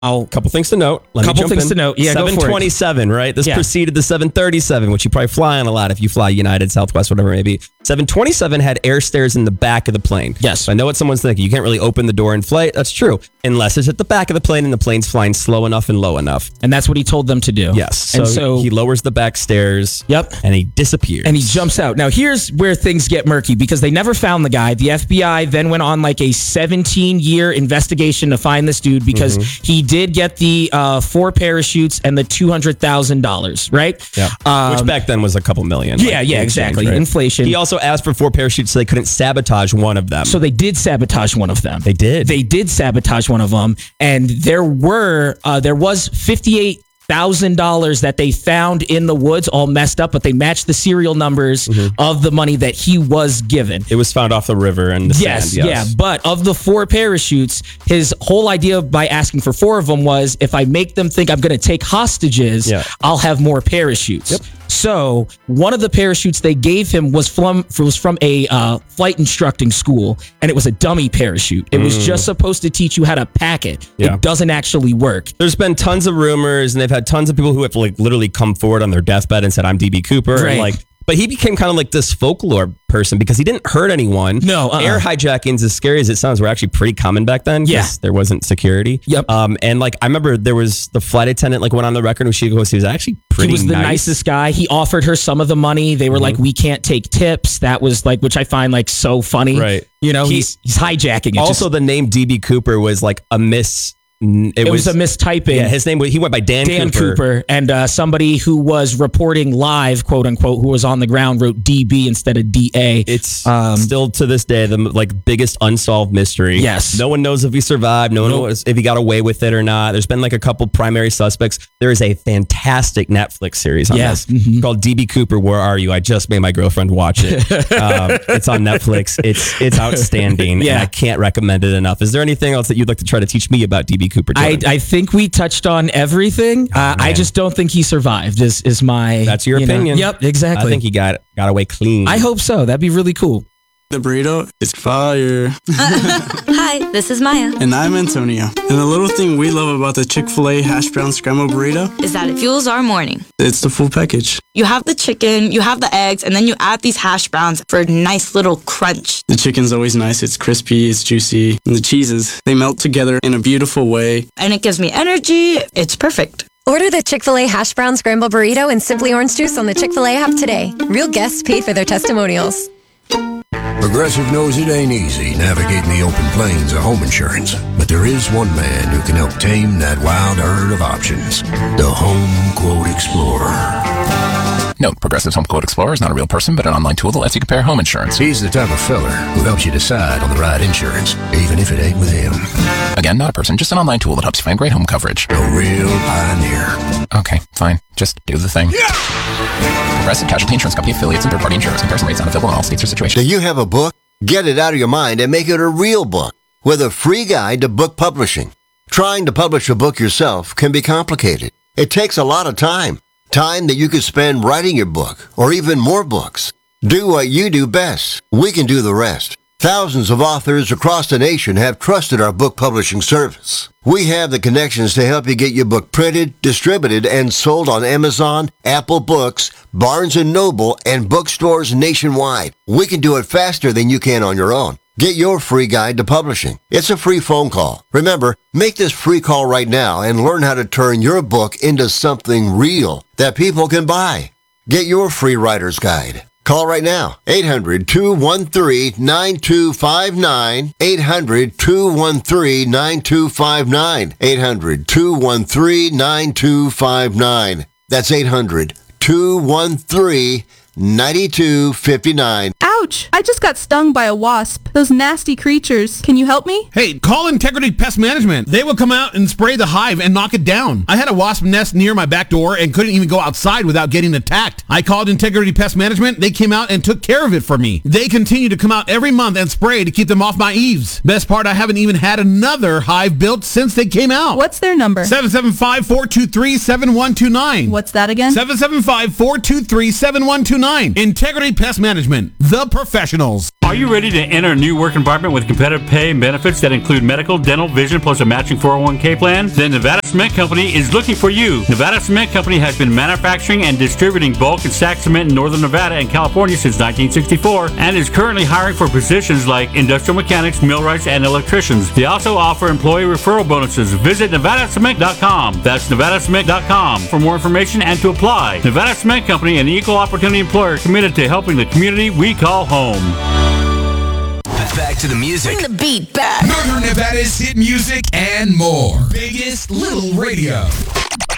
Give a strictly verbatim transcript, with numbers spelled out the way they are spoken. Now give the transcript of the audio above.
I'll couple things to note. Let couple me jump things in. to note. Yeah, go for it. seven twenty-seven, right? This Yeah. preceded the seven thirty-seven, which you probably fly on a lot if you fly United, Southwest, whatever it may be. seven twenty-seven had air stairs in the back of the plane. Yes. So I know what someone's thinking. You can't really open the door in flight. That's true. Unless it's at the back of the plane and the plane's flying slow enough and low enough. And that's what he told them to do. Yes. So, and so he lowers the back stairs. Yep. And he disappears. And he jumps out. Now, here's where things get murky because they never found the guy. The F B I then went on like a seventeen-year investigation to find this dude because mm-hmm. he did get the uh, four parachutes and the two hundred thousand dollars, right? Yeah. Um, Which back then was a couple million. Yeah, like, yeah, exactly. Change, right? Inflation. He also asked for four parachutes so they couldn't sabotage one of them. So they did sabotage one of them. They did. They did sabotage one of them. And there were, uh, there was fifty-eight thousand dollars that they found in the woods all messed up, but they matched the serial numbers mm-hmm. of the money that he was given. It was found off the river and the yes, sand. Yes, yeah. But of the four parachutes, his whole idea by asking for four of them was if I make them think I'm going to take hostages, yeah. I'll have more parachutes. Yep. So one of the parachutes they gave him was from was from a uh, flight instructing school, and it was a dummy parachute. It mm. was just supposed to teach you how to pack it. Yeah. It doesn't actually work. There's been tons of rumors, and they've had tons of people who have like literally come forward on their deathbed and said, "I'm D B Cooper," right. and like. But he became kind of like this folklore person because he didn't hurt anyone. No, uh-uh. Air hijackings, as scary as it sounds, were actually pretty common back then. Yeah, there wasn't security. Yep. Um, and like I remember there was the flight attendant like went on the record and she goes, he was actually pretty. He was the nice. nicest guy. He offered her some of the money. They were mm-hmm. like, we can't take tips. That was like, which I find like so funny. Right. You know, he's he's, he's hijacking it. Also, just, the name D B Cooper was like a miss. It, it was, was a mistyping. Yeah, his name was, he went by Dan, Dan Cooper. Cooper and uh, somebody who was reporting live, quote unquote, who was on the ground wrote D B instead of D A. It's um, still to this day the like biggest unsolved mystery. Yes, no one knows if he survived. No one nope. knows if he got away with it or not. There's been like a couple primary suspects. There is a fantastic Netflix series on yeah. this mm-hmm. called D B Cooper. Where are you? I just made my girlfriend watch it. um, it's on Netflix. It's it's outstanding. Yeah, and I can't recommend it enough. Is there anything else that you'd like to try to teach me about D B Cooper? I, I think we touched on everything. Uh, I just don't think he survived. Is is my that's your you opinion? Know? Yep, exactly. I think he got got away clean. I hope so. That'd be really cool. The burrito is fire. Hi, this is Maya. And I'm Antonio. And the little thing we love about the Chick-fil-A hash brown scrambled burrito is that it fuels our morning. It's the full package. You have the chicken, you have the eggs, and then you add these hash browns for a nice little crunch. The chicken's always nice. It's crispy, it's juicy. And the cheeses, they melt together in a beautiful way. And it gives me energy. It's perfect. Order the Chick-fil-A hash brown scrambled burrito and Simply Orange Juice on the Chick-fil-A app today. Real guests paid for their testimonials. Progressive knows it ain't easy navigating the open plains of home insurance, but there is one man who can help tame that wild herd of options. The Home Quote Explorer. Note, Progressive's Home Quote Explorer is not a real person, but an online tool that lets you compare home insurance. He's the type of feller who helps you decide on the right insurance, even if it ain't with him. Again, not a person, just an online tool that helps you find great home coverage. A real pioneer. Okay, fine. Just do the thing. Yeah! Progressive Casualty Insurance Company affiliates and third-party insurers. Comparison rates not available in all states or situations. Do you have a book? Get it out of your mind and make it a real book with a free guide to book publishing. Trying to publish a book yourself can be complicated. It takes a lot of time. Time that you could spend writing your book or even more books. Do what you do best. We can do the rest. Thousands of authors across the nation have trusted our book publishing service. We have the connections to help you get your book printed, distributed, and sold on Amazon, Apple Books, Barnes and Noble, and bookstores nationwide. We can do it faster than you can on your own. Get your free guide to publishing. It's a free phone call. Remember, make this free call right now and learn how to turn your book into something real that people can buy. Get your free writer's guide. Call right now, eight hundred, two one three, nine two five nine, eight hundred, two one three, nine two five nine, eight hundred, two one three, nine two five nine. That's eight hundred, two one three, nine two five nine. Ouch! I just got stung by a wasp. Those nasty creatures. Can you help me? Hey, call Integrity Pest Management. They will come out and spray the hive and knock it down. I had a wasp nest near my back door and couldn't even go outside without getting attacked. I called Integrity Pest Management. They came out and took care of it for me. They continue to come out every month and spray to keep them off my eaves. Best part, I haven't even had another hive built since they came out. What's their number? seven seven five, four two three, seven one two nine. What's that again? seven seven five, four two three, seven one two nine. Integrity Pest Management. The professionals. Are you ready to enter a new work environment with competitive pay and benefits that include medical, dental, vision, plus a matching four oh one k plan? Then Nevada Cement Company is looking for you. Nevada Cement Company has been manufacturing and distributing bulk and stack cement in northern Nevada and California since nineteen sixty-four and is currently hiring for positions like industrial mechanics, millwrights, and electricians. They also offer employee referral bonuses. Visit nevada cement dot com. That's nevada cement dot com for more information and to apply. Nevada Cement Company, an equal opportunity employer committed to helping the community we call home. Back to the music. Bring the beat back. Northern Nevada's hit music and more. Biggest Little Radio.